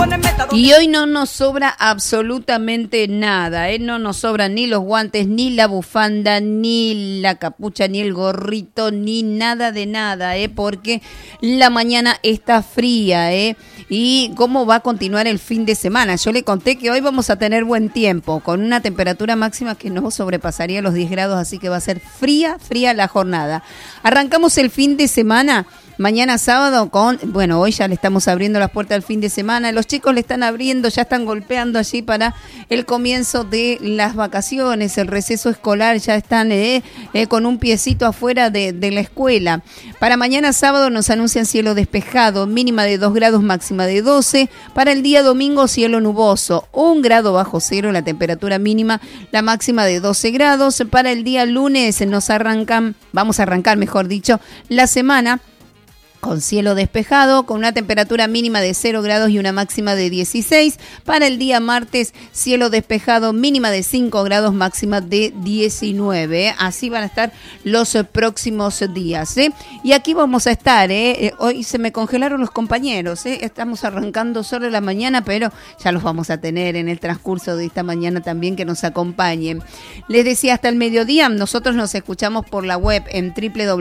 Y hoy no nos sobra absolutamente nada, no nos sobran ni los guantes, ni la bufanda, ni la capucha, ni el gorrito, ni nada de nada, porque la mañana está fría, y cómo va a continuar el fin de semana. Yo le conté que hoy vamos a tener buen tiempo, con una temperatura máxima que no sobrepasaría los 10 grados, así que va a ser fría la jornada. Arrancamos el fin de semana. Mañana sábado hoy ya le estamos abriendo las puertas al fin de semana. Los chicos le están abriendo, ya están golpeando allí para el comienzo de las vacaciones, el receso escolar, ya están con un piecito afuera de la escuela. Para mañana sábado nos anuncian cielo despejado, mínima de 2 grados, máxima de 12. Para el día domingo, cielo nuboso, 1 grado bajo cero la temperatura mínima, la máxima de 12 grados. Para el día lunes vamos a arrancar, mejor dicho, la semana con cielo despejado, con una temperatura mínima de 0 grados y una máxima de 16. Para el día martes, cielo despejado, mínima de 5 grados, máxima de 19. Así van a estar los próximos días. Y aquí vamos a estar. Hoy se me congelaron los compañeros. Estamos arrancando solo la mañana, pero ya los vamos a tener en el transcurso de esta mañana también, que nos acompañen. Les decía, hasta el mediodía, nosotros nos escuchamos por la web en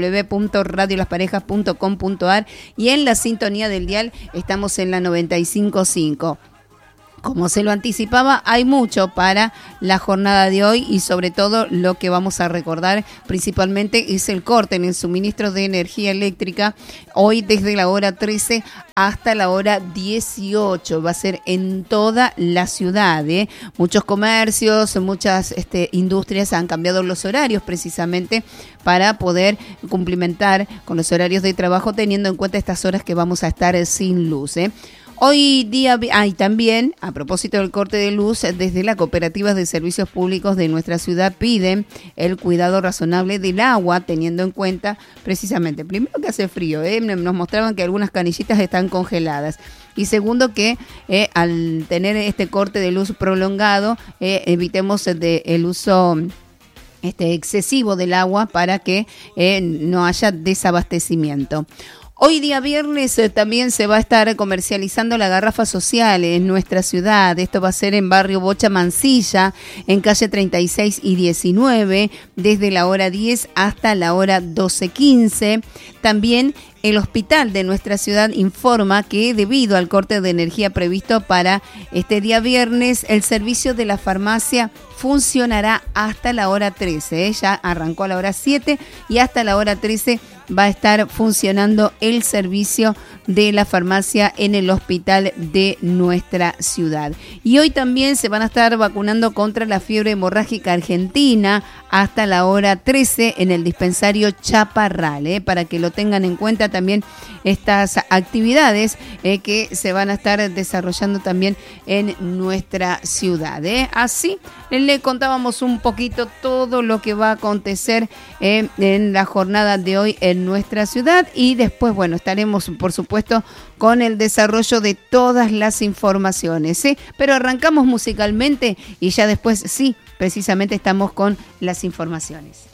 www.radiolasparejas.com.ar y en la sintonía del dial estamos en la 95.5. Como se lo anticipaba, hay mucho para la jornada de hoy y sobre todo lo que vamos a recordar principalmente es el corte en el suministro de energía eléctrica hoy desde la hora 13 hasta la hora 18. Va a ser en toda la ciudad. Muchos comercios, muchas industrias han cambiado los horarios precisamente para poder cumplimentar con los horarios de trabajo, teniendo en cuenta estas horas que vamos a estar sin luz. Hoy día hay también, a propósito del corte de luz, desde las cooperativas de servicios públicos de nuestra ciudad piden el cuidado razonable del agua, teniendo en cuenta precisamente, primero que hace frío, nos mostraban que algunas canillitas están congeladas. Y segundo, que al tener este corte de luz prolongado, evitemos el uso excesivo del agua para que no haya desabastecimiento. Hoy día viernes también se va a estar comercializando la garrafa social en nuestra ciudad. Esto va a ser en barrio Bocha Mansilla, en calle 36 y 19, desde la hora 10 hasta la hora 12:15. También el hospital de nuestra ciudad informa que debido al corte de energía previsto para este día viernes, el servicio de la farmacia funcionará hasta la hora 13. Ya arrancó a la hora 7 y hasta la hora 13 va a estar funcionando el servicio de la farmacia en el hospital de nuestra ciudad. Y hoy también se van a estar vacunando contra la fiebre hemorrágica argentina hasta la hora 13 en el dispensario Chaparral, para que lo tengan en cuenta también estas actividades que se van a estar desarrollando también en nuestra ciudad. Así le contábamos un poquito todo lo que va a acontecer en la jornada de hoy en nuestra ciudad y después, estaremos por supuesto con el desarrollo de todas las informaciones, pero arrancamos musicalmente y ya después precisamente estamos con las informaciones.